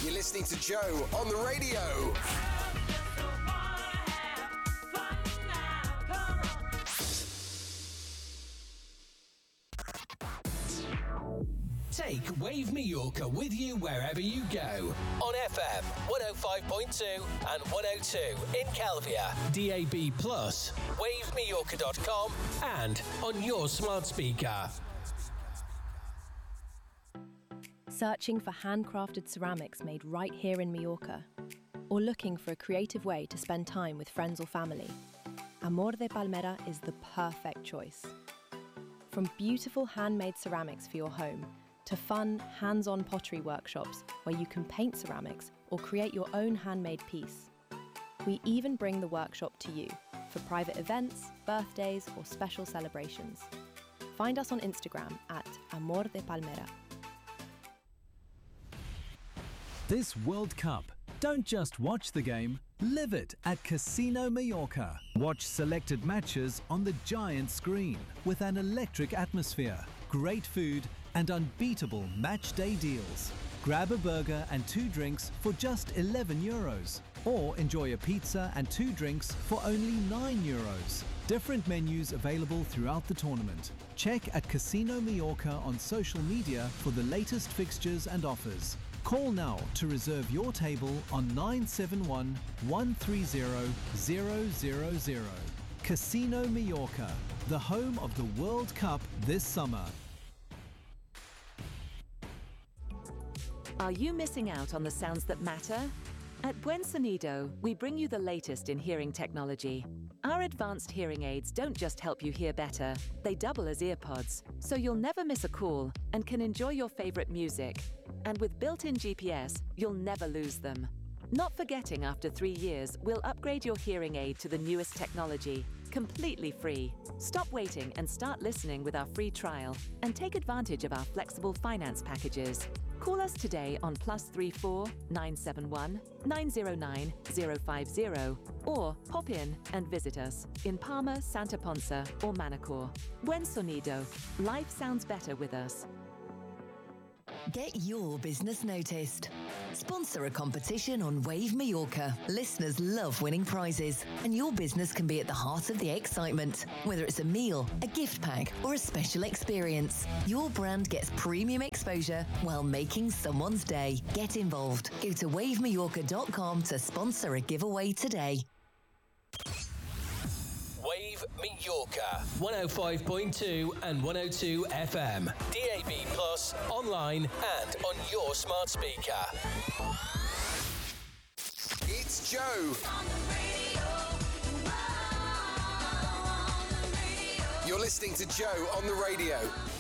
You're listening to Joe on the radio. Take Wave Mallorca with you wherever you go. On FM 105.2 and 102 in Calvia, DAB+, wavemallorca.com and on your smart speaker. Searching for handcrafted ceramics made right here in Mallorca? Or looking for a creative way to spend time with friends or family? Amor de Palmera is the perfect choice. From beautiful handmade ceramics for your home to fun, hands-on pottery workshops where you can paint ceramics or create your own handmade piece. We even bring the workshop to you for private events, birthdays or special celebrations. Find us on Instagram at Amor de Palmera. This World Cup, don't just watch the game, live it at Casino Mallorca. Watch selected matches on the giant screen with an electric atmosphere, great food and unbeatable match day deals. Grab a burger and 2 drinks for just €11, or enjoy a pizza and 2 drinks for only €9. Different menus available throughout the tournament. Check at Casino Mallorca on social media for the latest fixtures and offers. Call now to reserve your table on 971 130 000. Casino Mallorca, the home of the World Cup this summer. Are you missing out on the sounds that matter? At Buen Sonido, we bring you the latest in hearing technology. Our advanced hearing aids don't just help you hear better, they double as earpods, so you'll never miss a call and can enjoy your favorite music. And with built-in GPS, you'll never lose them. Not forgetting after 3 years, we'll upgrade your hearing aid to the newest technology, completely free. Stop waiting and start listening with our free trial and take advantage of our flexible finance packages. Call us today on +34 971 909 050 or pop in and visit us in Palma, Santa Ponsa or Manacor. Buen Sonido. Life sounds better with us. Get your business noticed. Sponsor a competition on Wave Mallorca. Listeners love winning prizes, and your business can be at the heart of the excitement. Whether it's a meal, a gift pack, or a special experience, your brand gets premium exposure while making someone's day. Get involved. Go to wavemallorca.com to sponsor a giveaway today. Wave Mallorca 105.2 and 102 FM, DAB+, online and on your smart speaker. It's Joe. You're listening to Joe on the radio.